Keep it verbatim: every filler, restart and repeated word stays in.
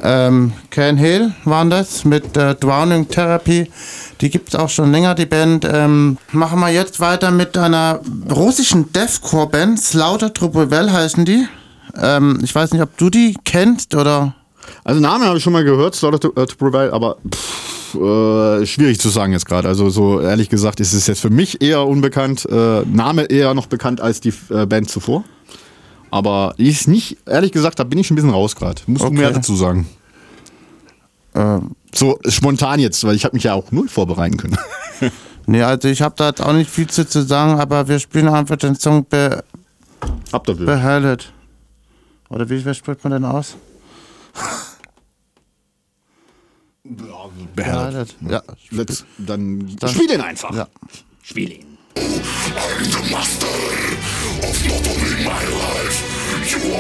ähm, Can Hill waren das mit äh, Drowning Therapy. Die gibt es auch schon länger, die Band. Ähm, machen wir jetzt weiter mit einer russischen Deathcore-Band. Slaughter to Prevail heißen die. Ähm, ich weiß nicht, ob du die kennst oder... Also Namen habe ich schon mal gehört, Slaughter to, uh, to Prevail, aber pff, äh, schwierig zu sagen jetzt gerade. Also so ehrlich gesagt ist es jetzt für mich eher unbekannt. Äh, Name eher noch bekannt als die äh, Band zuvor. Aber ist nicht, ehrlich gesagt, da bin ich schon ein bisschen raus gerade. Musst Okay. du mehr dazu sagen. Ähm, So spontan jetzt, weil ich habe mich ja auch null vorbereiten können. nee, also ich habe da jetzt auch nicht viel zu, zu sagen, aber wir spielen einfach den Song Be Ab dafür. Beheaded. Oder wie, wie spricht man denn aus? Beheaded. Ja. Let's, dann, Dann- spiel ihn einfach. Ja. Spiel ihn. I'm the master of not only my life. You